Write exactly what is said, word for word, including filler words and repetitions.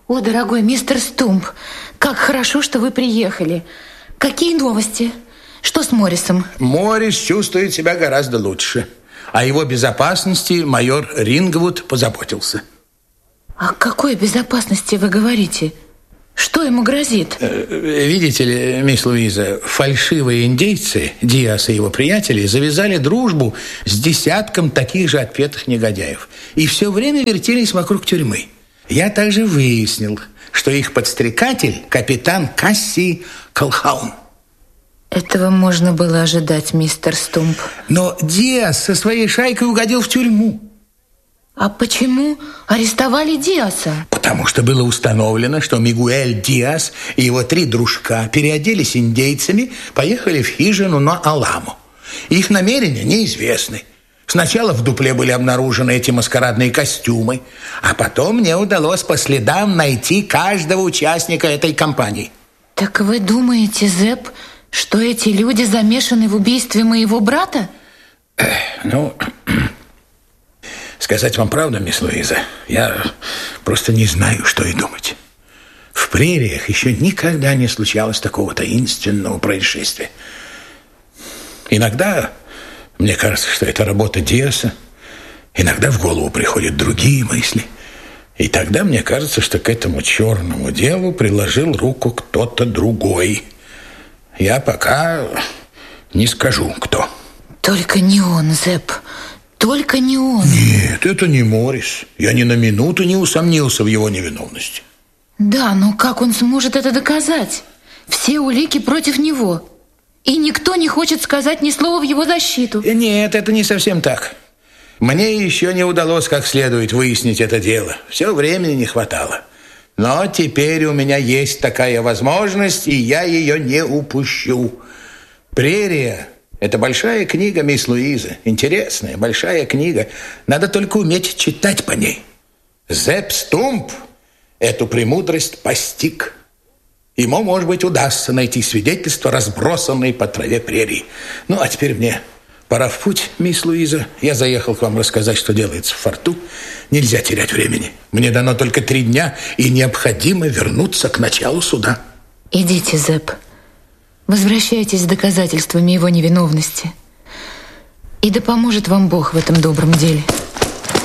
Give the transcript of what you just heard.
О, дорогой мистер Стумп, как хорошо, что вы приехали. Какие новости? Что с Моррисом? Моррис чувствует себя гораздо лучше. О его безопасности майор Рингвуд позаботился. О какой безопасности вы говорите? Что ему грозит? Видите ли, мисс Луиза, фальшивые индейцы, Диас и его приятели, завязали дружбу с десятком таких же отпетых негодяев. И все время вертелись вокруг тюрьмы. Я также выяснил, что их подстрекатель – капитан Касси Колхаун. Этого можно было ожидать, мистер Стумп. Но Диас со своей шайкой угодил в тюрьму. А почему арестовали Диаса? Потому что было установлено, что Мигуэль Диас и его три дружка переоделись индейцами, поехали в хижину на Аламу. Их намерения неизвестны. Сначала в дупле были обнаружены эти маскарадные костюмы, а потом мне удалось по следам найти каждого участника этой компании. Так вы думаете, Зепп, что эти люди замешаны в убийстве моего брата? Ну... Сказать вам правду, мисс Луиза, я просто не знаю, что и думать. В прериях еще никогда не случалось такого таинственного происшествия. Иногда мне кажется, что это работа Диаса, иногда в голову приходят другие мысли. И тогда мне кажется, что к этому черному делу приложил руку кто-то другой. Я пока не скажу, кто. Только не он, Зепп. Только не он. Нет, это не Моррис. Я ни на минуту не усомнился в его невиновности. Да, но как он сможет это доказать? Все улики против него. И никто не хочет сказать ни слова в его защиту. Нет, это не совсем так. Мне еще не удалось как следует выяснить это дело. Все времени не хватало. Но теперь у меня есть такая возможность, и я ее не упущу. Прерия – это большая книга, мисс Луиза. Интересная, большая книга. Надо только уметь читать по ней. Зепп Стумп эту премудрость постиг. Ему, может быть, удастся найти свидетельства, разбросанные по траве прерии. Ну, а теперь мне пора в путь, мисс Луиза. Я заехал к вам рассказать, что делается в форту. Нельзя терять времени. Мне дано только три дня, и необходимо вернуться к началу суда. Идите, Зепп. Возвращайтесь с доказательствами его невиновности. И да поможет вам Бог в этом добром деле.